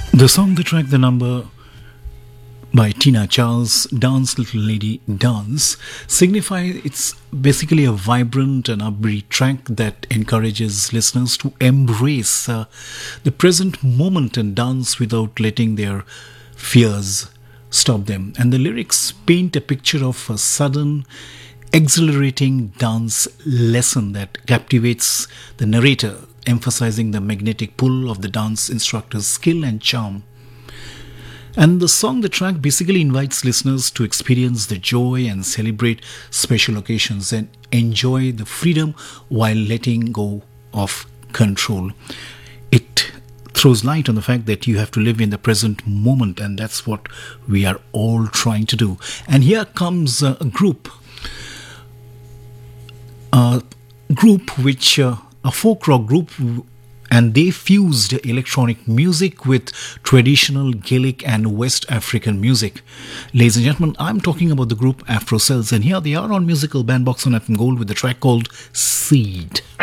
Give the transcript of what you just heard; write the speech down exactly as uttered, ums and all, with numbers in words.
The song, the track, the number by Tina Charles, Dance Little Lady Dance, signify it's basically a vibrant and upbeat track that encourages listeners to embrace uh, the present moment and dance without letting their fears stop them. And the lyrics paint a picture of a sudden, exhilarating dance lesson that captivates the narrator, emphasizing the magnetic pull of the dance instructor's skill and charm. And the song, the track, basically invites listeners to experience the joy and celebrate special occasions and enjoy the freedom while letting go of control. It throws light on the fact that you have to live in the present moment, and that's what we are all trying to do. And here comes a group, a group which, uh, a folk rock group, and they fused electronic music with traditional Gaelic and West African music. Ladies and gentlemen, I'm talking about the group Afro Cells, and here they are on Musical Bandbox on F M Gold with the track called Seed.